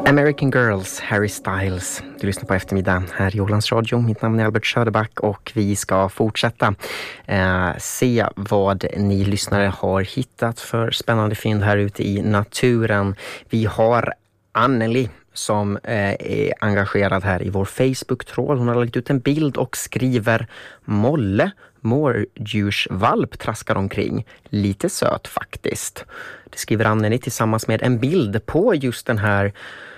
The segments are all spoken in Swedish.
American Girls, Harry Styles. Du lyssnar på eftermiddag här i Ålands Radio. Mitt namn är Albert Söderback och vi ska fortsätta se vad ni lyssnare har hittat för spännande fynd här ute i naturen. Vi har Anneli som är engagerad här i vår Facebook-tråd. Hon har lagt ut en bild och skriver: Molle, mårdjursvalp traskar omkring. Lite söt faktiskt. Det skriver Anneli tillsammans med en bild på just den här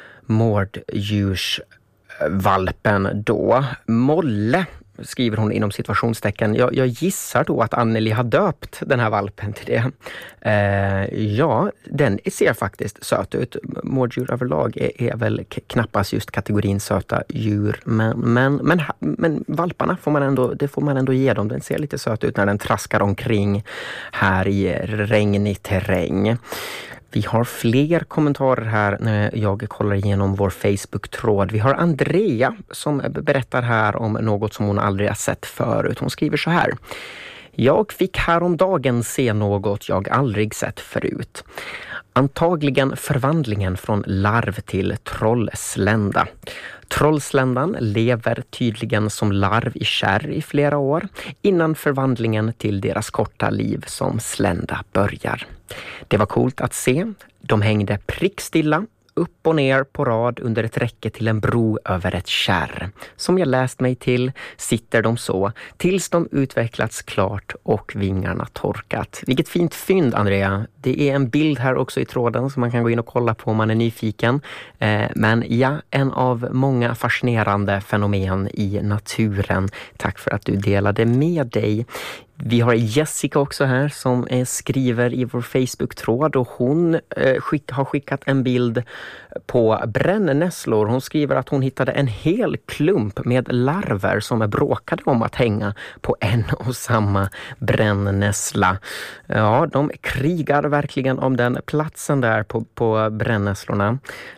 mårddjursvalpen då. Molle skriver hon inom situationstecken. Jag gissar då att Anneli har döpt den här valpen till det. Ja, den ser faktiskt söt ut. Mårddjur överlag är väl knappast just kategorin söta djur. Men valparna får man ändå ge dem. Den ser lite söt ut när den traskar omkring här i regnig terräng. Vi har fler kommentarer här när jag kollar igenom vår Facebook-tråd. Vi har Andrea som berättar här om något som hon aldrig har sett förut. Hon skriver så här: Jag fick häromdagen se något jag aldrig sett förut. Antagligen förvandlingen från larv till trollslända. Trollsländan lever tydligen som larv i kärr i flera år innan förvandlingen till deras korta liv som slända börjar. Det var coolt att se. De hängde prickstilla, upp och ner på rad under ett räcke till en bro över ett kärr. Som jag läst mig till sitter de så tills de utvecklats klart och vingarna torkat. Vilket fint fynd, Andrea. Det är en bild här också i tråden som man kan gå in och kolla på om man är nyfiken. Men ja, en av många fascinerande fenomen i naturen. Tack för att du delade med dig. Vi har Jessica också här som skriver i vår Facebook-tråd och hon har skickat en bild på brännässlor. Hon skriver att hon hittade en hel klump med larver som är bråkade om att hänga på en och samma brännässla. Ja, de krigar verkligen om den platsen där på brännässlorna.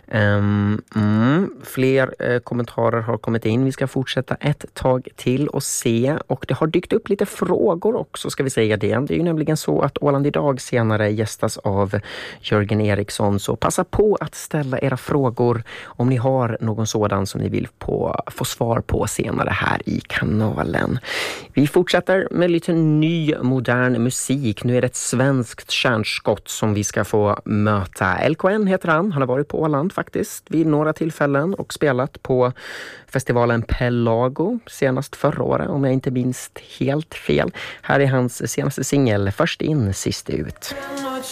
Fler kommentarer har kommit in. Vi ska fortsätta ett tag till och se. Och det har dykt upp lite frågor också, ska vi säga det. Det är ju nämligen så att Åland idag senare gästas av Jörgen Eriksson. Så passa på att ställa era frågor om ni har någon sådan som ni vill få svar på senare här i kanalen. Vi fortsätter med lite ny modern musik. Nu är det ett svenskt kärnskott som vi ska få möta. LKN heter han. Han har varit på Åland faktiskt vid några tillfällen och spelat på festivalen Pelago senast förra året, om jag inte minns helt fel. Här är hans senaste singel, Först in, sist ut.